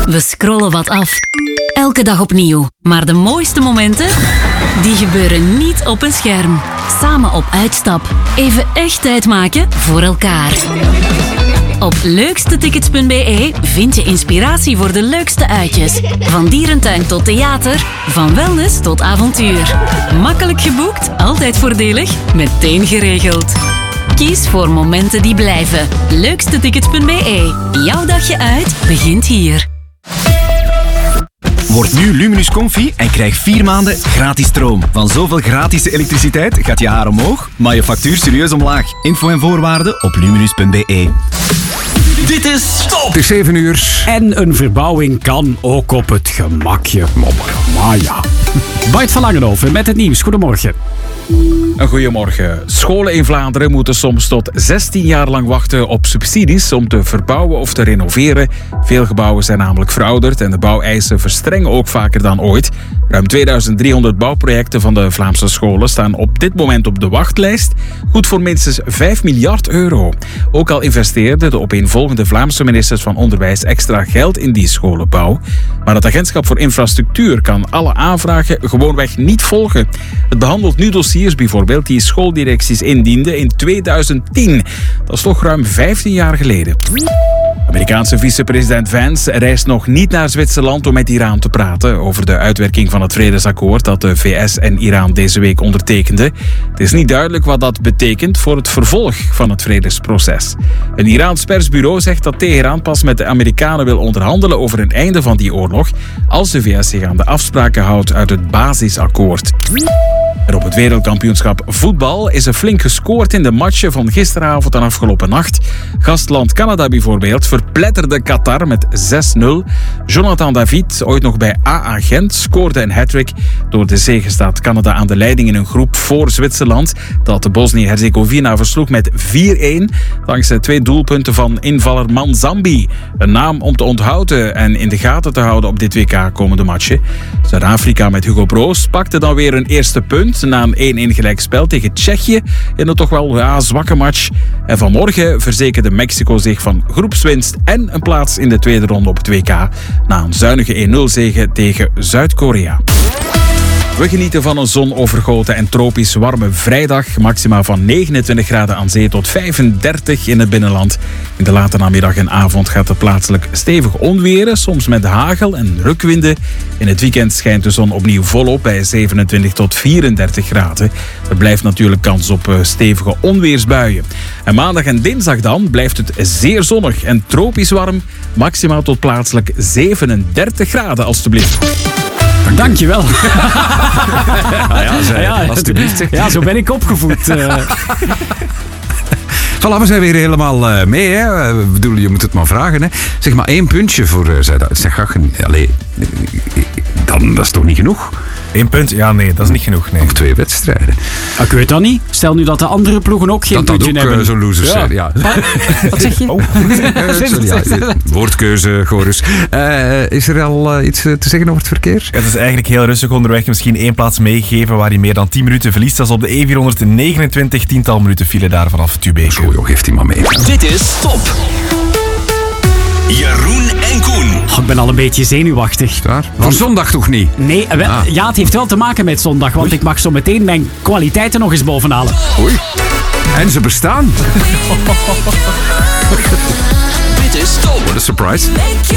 We scrollen wat af. Elke dag opnieuw. Maar de mooiste momenten, die gebeuren niet op een scherm. Samen op uitstap. Even echt tijd maken voor elkaar. Op leukstetickets.be vind je inspiratie voor de leukste uitjes. Van dierentuin tot theater, van wellness tot avontuur. Makkelijk geboekt, altijd voordelig, meteen geregeld. Kies voor momenten die blijven. Leukstetickets.be. Jouw dagje uit begint hier. Word nu Luminus Comfy en krijg 4 maanden gratis stroom. Van zoveel gratis elektriciteit gaat je haar omhoog, maar je factuur serieus omlaag. Info en voorwaarden op luminus.be. Dit is Stop! Het is 7 uur. En een verbouwing kan ook op het gemakje. Maar ja. Bart van Langenhoven met het nieuws. Goedemorgen. Een goeiemorgen. Scholen in Vlaanderen moeten soms tot 16 jaar lang wachten op subsidies om te verbouwen of te renoveren. Veel gebouwen zijn namelijk verouderd en de bouweisen verstrengen ook vaker dan ooit. Ruim 2300 bouwprojecten van de Vlaamse scholen staan op dit moment op de wachtlijst. Goed voor minstens 5 miljard euro. Ook al investeerden de opeenvolgende Vlaamse ministers van Onderwijs extra geld in die scholenbouw. Maar het agentschap voor infrastructuur kan alle aanvragen gewoonweg niet volgen. Het behandelt nu dossiers bijvoorbeeld die schooldirecties indienden in 2010. Dat is toch ruim 15 jaar geleden. Amerikaanse vicepresident Vance reist nog niet naar Zwitserland om met Iran te praten over de uitwerking van het vredesakkoord dat de VS en Iran deze week ondertekenden. Het is niet duidelijk wat dat betekent voor het vervolg van het vredesproces. Een Iraans persbureau zegt dat Teheran pas met de Amerikanen wil onderhandelen over een einde van die oorlog als de VS zich aan de afspraken houdt uit het basisakkoord. En op het wereldkampioenschap voetbal is er flink gescoord in de matchen van gisteravond en afgelopen nacht. Gastland Canada bijvoorbeeld verpletterde Qatar met 6-0. Jonathan David, ooit nog bij AA Gent, scoorde een hat-trick. Door de zege staat Canada aan de leiding in een groep voor Zwitserland, dat de Bosnië-Herzegovina versloeg met 4-1, dankzij 2 doelpunten van invaller Manzambi. Een naam om te onthouden en in de gaten te houden op dit WK komende matchen. Zuid-Afrika met Hugo Broos pakte dan weer een eerste punt na een 1-1 gelijkspel tegen Tsjechië in een toch wel zwakke match. En vanmorgen verzekerde Mexico zich van groepswinst en een plaats in de tweede ronde op het WK na een zuinige 1-0 zege tegen Zuid-Korea. We genieten van een zonovergoten en tropisch warme vrijdag. Maxima van 29 graden aan zee tot 35 in het binnenland. In de late namiddag en avond gaat het plaatselijk stevig onweren, soms met hagel en rukwinden. In het weekend schijnt de zon opnieuw volop bij 27 tot 34 graden. Er blijft natuurlijk kans op stevige onweersbuien. En maandag en dinsdag dan blijft het zeer zonnig en tropisch warm. Maximaal tot plaatselijk 37 graden alstublieft. Dankjewel. Alsjeblieft. Ja, zo ben ik opgevoed. Voilà, we zijn weer helemaal mee. Hè. Ik bedoel, je moet het maar vragen. Hè. Zeg maar 1 puntje voor Zuid-Gachen. Allee, dan, dat is toch niet genoeg? 1 punt? Ja, nee, dat is niet genoeg. Nee. Nog 2 wedstrijden. Ik weet dat niet. Stel nu dat de andere ploegen ook geen puntje hebben. Dat ook zo'n losers zijn, ja. Wat zeg je? Woordkeuze, Gorus. Is er al iets te zeggen over het verkeer? Het is eigenlijk heel rustig onderweg. Misschien 1 plaats meegegeven waar je meer dan 10 minuten verliest. Dat is op de E429, 10-tal minuten file daar vanaf Tubeke. Zo, joh, geeft hij maar mee. Dit is Stop! Jeroen en Koen. Ik ben al een beetje zenuwachtig. Daar. Voor zondag toch niet? Nee, ja, het heeft wel te maken met zondag. Want ik mag zo meteen mijn kwaliteiten nog eens bovenhalen. Oei. En ze bestaan. Dit is Stop! What a surprise.